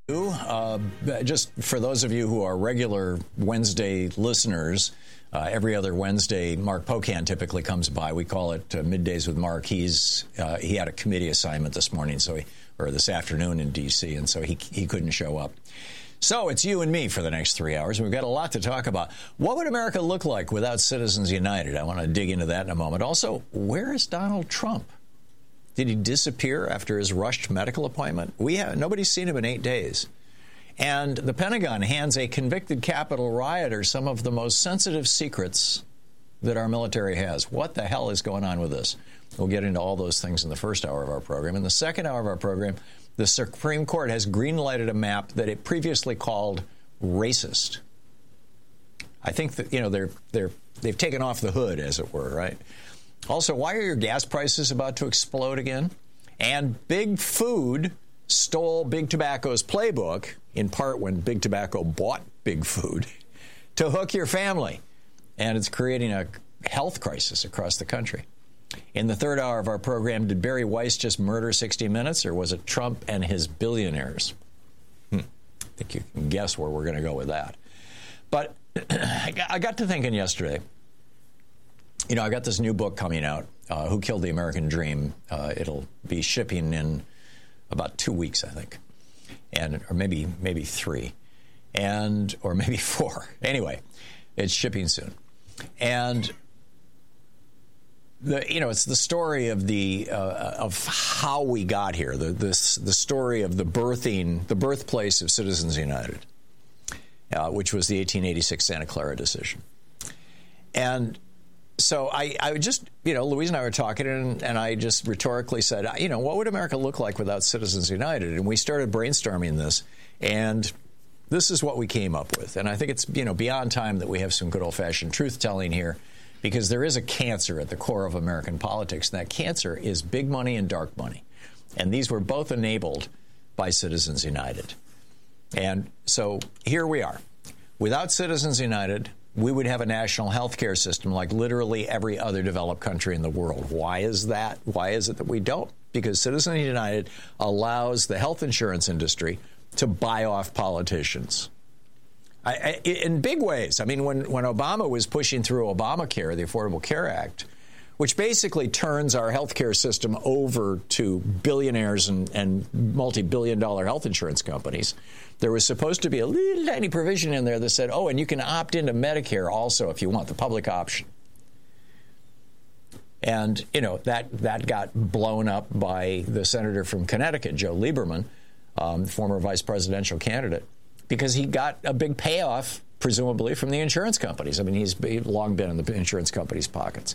Just for those of you who are regular Wednesday listeners, every other Wednesday, Mark Pocan typically comes by. We call it Middays with Mark. He had a committee assignment this morning, or this afternoon in D.C., and so he couldn't show up. So it's you and me for the next 3 hours. We've got a lot to talk about. What would America look like without Citizens United? I want to dig into that in a moment. Also, where is Donald Trump? Did he disappear after his rushed medical appointment? Nobody's seen him in 8 days. And the Pentagon hands a convicted Capitol rioter some of the most sensitive secrets that our military has. What the hell is going on with this? We'll get into all those things in the first hour of our program. In the second hour of our program, the Supreme Court has green-lighted a map that it previously called racist. I think that, they've taken off the hood, as it were, right? Also, why are your gas prices about to explode again? And Big Food stole Big Tobacco's playbook, in part when Big Tobacco bought Big Food, to hook your family. And it's creating a health crisis across the country. In the third hour of our program, did Barry Weiss just murder 60 Minutes, or was it Trump and his billionaires? I think you can guess where we're going to go with that. But I got to thinking yesterday, I got this new book coming out, Who Killed the American Dream. It'll be shipping in about 2 weeks, I think, or maybe 3, or maybe 4. Anyway, it's shipping soon, and it's the story of of how we got here. The story of the birthplace of Citizens United, which was the 1886 Santa Clara decision, and. So I just, Louise and I were talking, and I just rhetorically said, what would America look like without Citizens United? And we started brainstorming this, and this is what we came up with. And I think it's, beyond time that we have some good old-fashioned truth-telling here, because there is a cancer at the core of American politics, and that cancer is big money and dark money. And these were both enabled by Citizens United. And so here we are. Without Citizens United, we would have a national health care system like literally every other developed country in the world. Why is that? Why is it that we don't? Because Citizens United allows the health insurance industry to buy off politicians. In big ways. I mean, when Obama was pushing through Obamacare, the Affordable Care Act, which basically turns our health care system over to billionaires and multi-billion-dollar health insurance companies, there was supposed to be a little tiny provision in there that said, and you can opt into Medicare also if you want, the public option. And, that got blown up by the senator from Connecticut, Joe Lieberman, former vice presidential candidate, because he got a big payoff, presumably, from the insurance companies. I mean, he's long been in the insurance companies' pockets.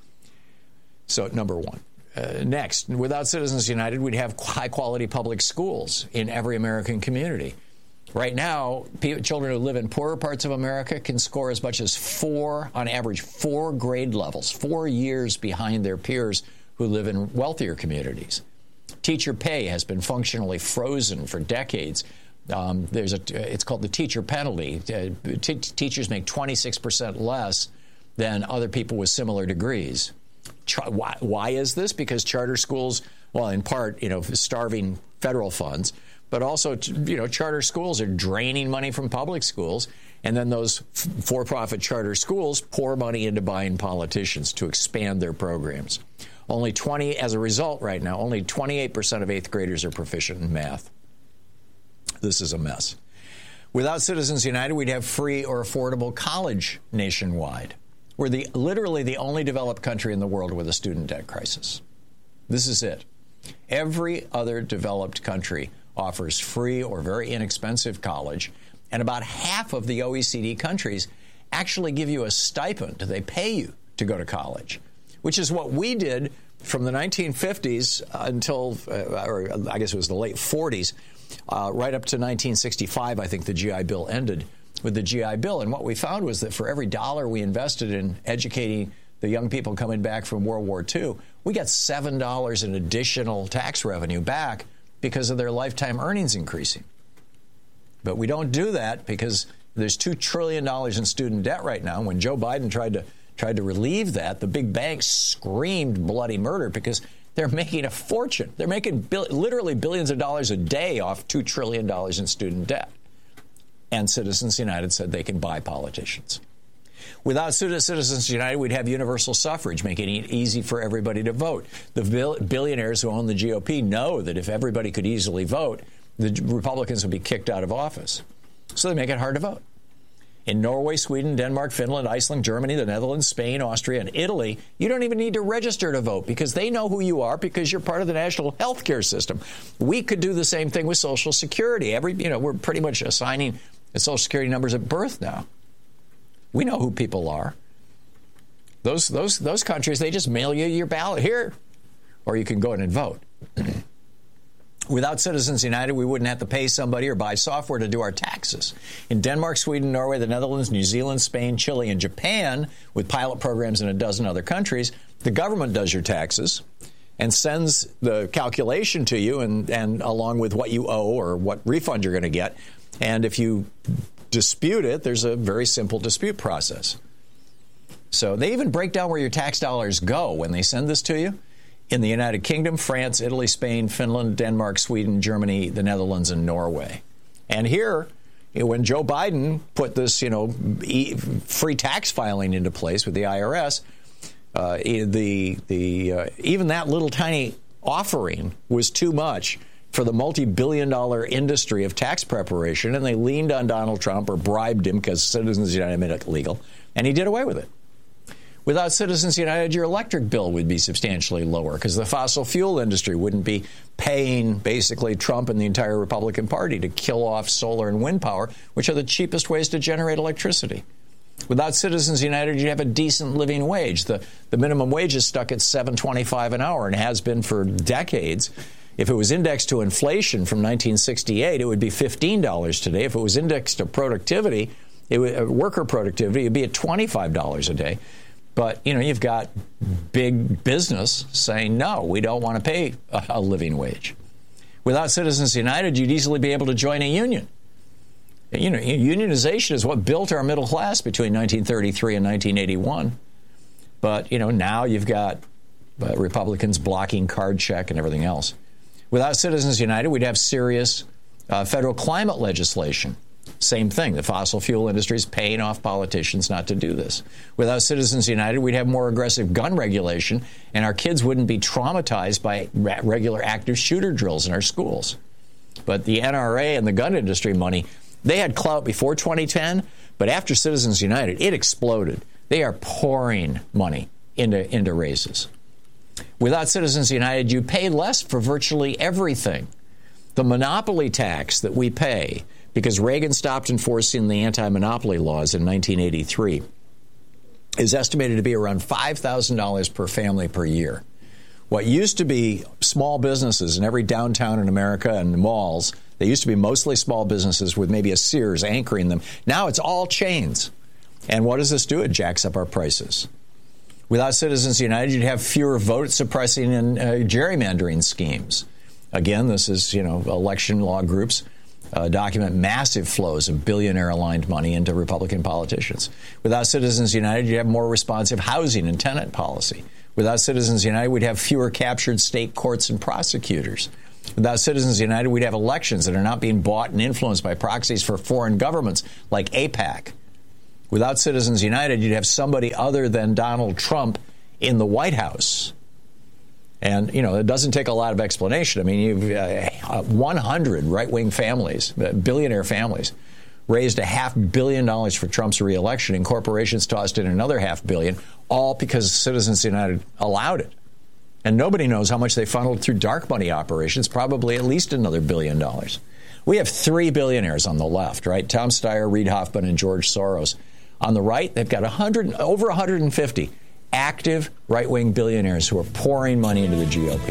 So, number one. Next, without Citizens United, we'd have high-quality public schools in every American community. Right now, children who live in poorer parts of America can score as much as 4 grade levels, 4 years behind their peers who live in wealthier communities. Teacher pay has been functionally frozen for decades. It's called the teacher penalty. Teachers make 26% less than other people with similar degrees. Why is this? Because charter schools, well, in part, starving federal funds, but also, charter schools are draining money from public schools, and then those for-profit charter schools pour money into buying politicians to expand their programs. As a result, right now, only 28% of 8th graders are proficient in math. This is a mess. Without Citizens United, we'd have free or affordable college nationwide. We're literally the only developed country in the world with a student debt crisis. This is it. Every other developed country offers free or very inexpensive college, and about half of the OECD countries actually give you a stipend. They pay you to go to college, which is what we did from the 1950s until, or I guess it was the late 40s, right up to 1965, I think the GI Bill ended with the GI Bill. And what we found was that for every dollar we invested in educating the young people coming back from World War II, we got $7 in additional tax revenue back because of their lifetime earnings increasing. But we don't do that because there's $2 trillion in student debt right now. When Joe Biden tried to relieve that, the big banks screamed bloody murder because They're making a fortune. They're making literally billions of dollars a day off $2 trillion in student debt. And Citizens United said they can buy politicians. Without Citizens United, we'd have universal suffrage, making it easy for everybody to vote. The billionaires who own the GOP know that if everybody could easily vote, the Republicans would be kicked out of office. So they make it hard to vote. In Norway, Sweden, Denmark, Finland, Iceland, Germany, the Netherlands, Spain, Austria, and Italy, you don't even need to register to vote because they know who you are because you're part of the national health care system. We could do the same thing with Social Security. We're pretty much assigning the Social Security numbers at birth now. We know who people are. Those countries, they just mail you your ballot here, or you can go in and vote. Without Citizens United, we wouldn't have to pay somebody or buy software to do our taxes. In Denmark, Sweden, Norway, the Netherlands, New Zealand, Spain, Chile, and Japan, with pilot programs in a dozen other countries, the government does your taxes and sends the calculation to you and along with what you owe or what refund you're going to get. And if you dispute it, there's a very simple dispute process. So they even break down where your tax dollars go when they send this to you. In the United Kingdom, France, Italy, Spain, Finland, Denmark, Sweden, Germany, the Netherlands, and Norway. And here, when Joe Biden put this, free tax filing into place with the IRS, even that little tiny offering was too much for the multi-billion-dollar industry of tax preparation, and they leaned on Donald Trump or bribed him because Citizens United made it legal, and he did away with it. Without Citizens United, your electric bill would be substantially lower because the fossil fuel industry wouldn't be paying basically Trump and the entire Republican Party to kill off solar and wind power, which are the cheapest ways to generate electricity. Without Citizens United, you'd have a decent living wage. The minimum wage is stuck at $7.25 an hour and has been for decades. If it was indexed to inflation from 1968, it would be $15 today. If it was indexed to productivity, worker productivity, it would be at $25 a day. But, you've got big business saying, no, we don't want to pay a living wage. Without Citizens United, you'd easily be able to join a union. Unionization is what built our middle class between 1933 and 1981. But, now you've got Republicans blocking card check and everything else. Without Citizens United, we'd have serious federal climate legislation. Same thing. The fossil fuel industry is paying off politicians not to do this. Without Citizens United, we'd have more aggressive gun regulation, and our kids wouldn't be traumatized by regular active shooter drills in our schools. But the NRA and the gun industry money, they had clout before 2010, but after Citizens United, it exploded. They are pouring money into races. Without Citizens United, you pay less for virtually everything. The monopoly tax that we pay, because Reagan stopped enforcing the anti-monopoly laws in 1983, is estimated to be around $5,000 per family per year. What used to be small businesses in every downtown in America and malls, they used to be mostly small businesses with maybe a Sears anchoring them. Now it's all chains. And what does this do? It jacks up our prices. Without Citizens United, you'd have fewer vote suppressing and gerrymandering schemes. Again, this is, election law groups document massive flows of billionaire-aligned money into Republican politicians. Without Citizens United, you'd have more responsive housing and tenant policy. Without Citizens United, we'd have fewer captured state courts and prosecutors. Without Citizens United, we'd have elections that are not being bought and influenced by proxies for foreign governments like AIPAC. Without Citizens United, you'd have somebody other than Donald Trump in the White House. And, it doesn't take a lot of explanation. I mean, you've 100 right-wing families, billionaire families, raised $500 million for Trump's reelection, and corporations tossed in another $500 million, all because Citizens United allowed it. And nobody knows how much they funneled through dark money operations, probably at least another $1 billion. We have 3 billionaires on the left, right? Tom Steyer, Reid Hoffman, and George Soros. On the right, they've got over 150 active right-wing billionaires who are pouring money into the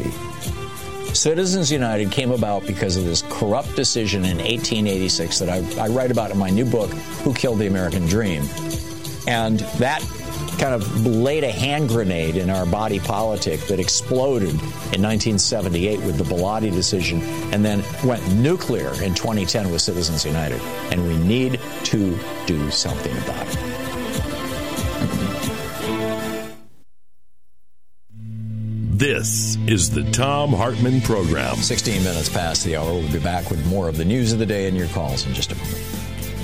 GOP. Citizens United came about because of this corrupt decision in 1886 that I write about in my new book, Who Killed the American Dream. And that kind of laid a hand grenade in our body politic that exploded in 1978 with the Bellotti decision and then went nuclear in 2010 with Citizens United. And we need to do something about it. This is the Thom Hartmann Program. 16 minutes past the hour. We'll be back with more of the news of the day and your calls in just a moment.